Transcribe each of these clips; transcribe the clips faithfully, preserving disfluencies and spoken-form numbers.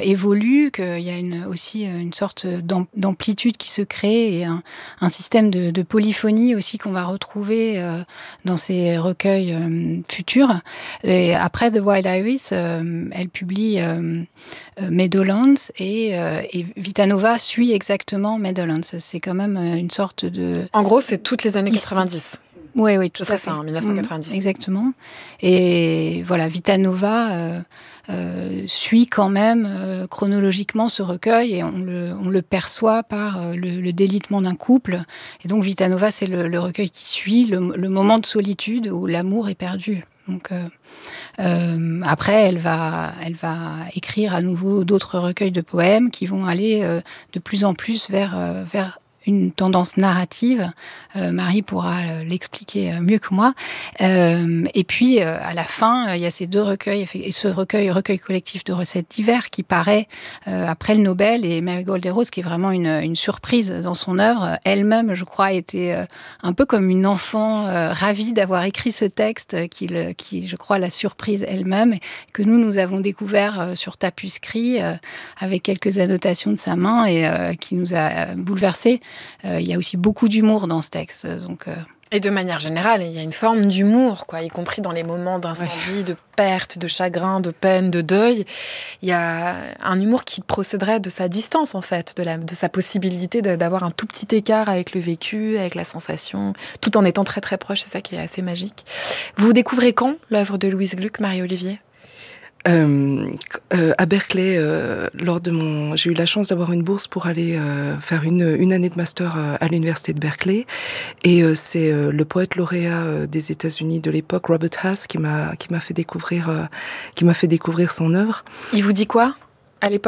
évolue, qu'il y a une, aussi une sorte d'amplitude qui se crée et un, un système de, de polyphonie aussi qu'on va retrouver euh, dans ces recueils euh, futurs. Et après The Wild Iris, euh, elle publie euh, euh, Meadowlands et, euh, et Vitanova suit exactement Meadowlands. C'est quand même une sorte de... En gros, c'est toutes les années quatre-vingt-dix. Oui, oui, tout Ce serait à fait. ça, hein, mille neuf cent quatre-vingt-dix. Mmh, exactement. Et voilà, Vitanova euh, euh, suit quand même euh, chronologiquement ce recueil et on le, on le perçoit par euh, le, le délitement d'un couple. Et donc Vitanova, c'est le, le recueil qui suit le, le moment de solitude où l'amour est perdu. Donc euh, euh, après, elle va, elle va écrire à nouveau d'autres recueils de poèmes qui vont aller euh, de plus en plus vers, euh, vers une tendance narrative. Euh, Marie pourra euh, l'expliquer euh, mieux que moi. Euh, et puis, euh, à la fin, il euh, y a ces deux recueils, et ce recueil, recueil collectif de recettes d'hiver, qui paraît euh, après le Nobel, et Marigold et Rose, qui est vraiment une, une surprise dans son œuvre. Elle-même, je crois, était euh, un peu comme une enfant euh, ravie d'avoir écrit ce texte, euh, qui, le, qui, je crois, la surprise elle-même, que nous, nous avons découvert euh, sur Tapuscrit, euh, avec quelques annotations de sa main, et euh, qui nous a bouleversés. Euh, il y a aussi beaucoup d'humour dans ce texte. Donc, euh... Et de manière générale, il y a une forme d'humour, quoi, y compris dans les moments d'incendie, ouais. de perte, de chagrin, de peine, de deuil. Il y a un humour qui procéderait de sa distance, en fait, de, la, de sa possibilité de, d'avoir un tout petit écart avec le vécu, avec la sensation, tout en étant très très proche. C'est ça qui est assez magique. Vous découvrez quand l'œuvre de Louise Gluck, Marie-Olivier ? Euh, euh, à Berkeley, euh, lors de mon, j'ai eu la chance d'avoir une bourse pour aller euh, faire une, une année de master euh, à l'université de Berkeley, et euh, c'est euh, le poète lauréat euh, des États-Unis de l'époque, Robert Hass, qui m'a qui m'a fait découvrir euh, qui m'a fait découvrir son œuvre. Il vous dit quoi à l'époque ?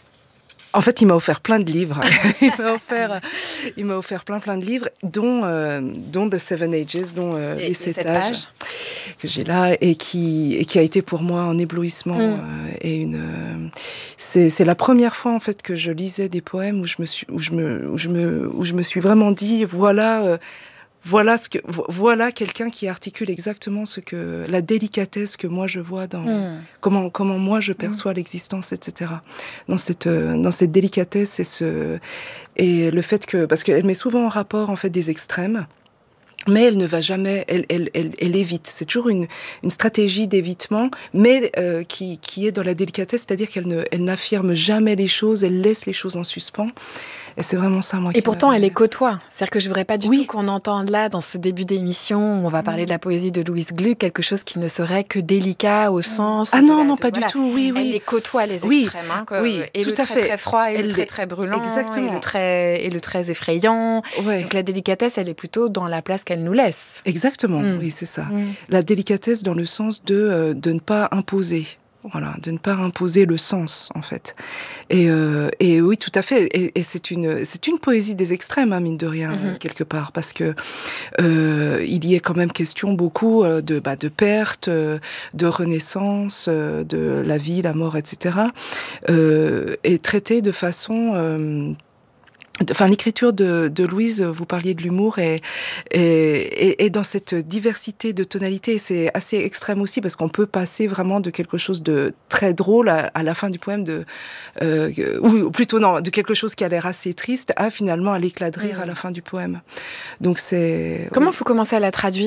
En fait, il m'a offert plein de livres. il m'a offert, il m'a offert plein, plein de livres, dont, euh, dont The Seven Ages, dont euh, les, les sept âges, âges que j'ai là, et qui, et qui a été pour moi un éblouissement. Mm. Euh, et une, euh, c'est, c'est la première fois en fait que je lisais des poèmes où je me suis, où je me, où je me, où je me suis vraiment dit, voilà. Euh, Voilà ce que voilà quelqu'un qui articule exactement ce que la délicatesse que moi je vois dans mmh. comment comment moi je perçois mmh. l'existence, et cetera. Dans cette dans cette délicatesse et ce et le fait que parce qu'elle met souvent en rapport en fait des extrêmes. Mais elle ne va jamais, elle, elle, elle, elle évite. C'est toujours une, une stratégie d'évitement, mais euh, qui, qui est dans la délicatesse, c'est-à-dire qu'elle ne, elle n'affirme jamais les choses, elle laisse les choses en suspens. Et c'est vraiment ça, moi. Et pourtant, elle les côtoie. C'est-à-dire que je voudrais pas du oui. tout qu'on entende là, dans ce début d'émission, où on va parler de la poésie de Louise Gluck, quelque chose qui ne serait que délicat au sens. Ah non, la, non, de, pas voilà. du tout. Oui, oui. Elle les côtoie les oui. extrêmes, hein, que, oui, et tout le à très fait. très froid, et elle le très très brûlant, exactement. et le très et le très effrayant. Ouais. Donc la délicatesse, elle est plutôt dans la place qu'elle nous laisse. Exactement. Mm. Oui, c'est ça. Mm. La délicatesse dans le sens de euh, de ne pas imposer. Voilà, de ne pas imposer le sens, en fait. Et, euh, et oui, tout à fait. Et, et c'est une, c'est une poésie des extrêmes, hein, mine de rien, mm-hmm. quelque part, parce que euh, il y est quand même question beaucoup de, bah, de perte, de renaissance, de la vie, la mort, et cetera. Euh, et traité de façon euh, Enfin, l'écriture de, de Louise, vous parliez de l'humour, et, et, et, et dans cette diversité de tonalités, c'est assez extrême aussi, parce qu'on peut passer vraiment de quelque chose de très drôle à, à la fin du poème, de, euh, ou plutôt non, de quelque chose qui a l'air assez triste, à finalement à l'éclat de rire mmh. à la fin du poème. Donc c'est... Comment oui. vous commencez à la traduire ?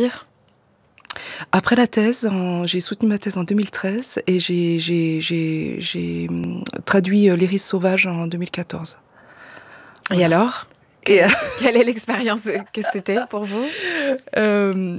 Après la thèse, en, j'ai soutenu ma thèse en deux mille treize, et j'ai, j'ai, j'ai, j'ai traduit L'Iris sauvage en deux mille quatorze. Et voilà. alors Et euh... Quelle est l'expérience que c'était pour vous euh,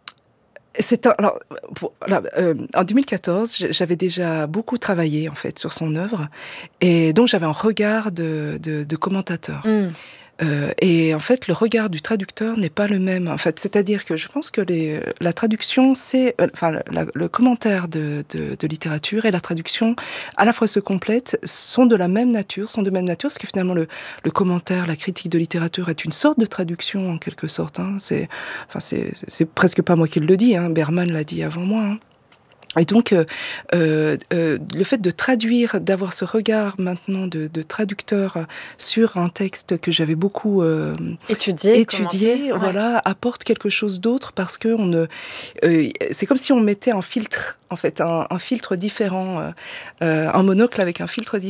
c'est un, alors, pour, là, euh, en deux mille quatorze, j'avais déjà beaucoup travaillé en fait sur son œuvre, et donc j'avais un regard de, de, de commentateur. Mm. Euh, et en fait, le regard du traducteur n'est pas le même. En fait, c'est-à-dire que je pense que les, la traduction, c'est, enfin, la, le commentaire de, de, de littérature et la traduction, à la fois se complètent, sont de la même nature, sont de même nature, parce que finalement, le, le commentaire, la critique de littérature est une sorte de traduction en quelque sorte. Hein. C'est, enfin, c'est, c'est presque pas moi qui le dis. Hein. Berman l'a dit avant moi. Hein. Et donc, euh, euh, le fait de traduire, d'avoir ce regard maintenant de, de traducteur sur un texte que j'avais beaucoup euh, étudié, étudié voilà, ouais. apporte quelque chose d'autre, parce que on ne, euh, c'est comme si on mettait un filtre, en fait, un, un filtre différent, euh, un monocle avec un filtre différent.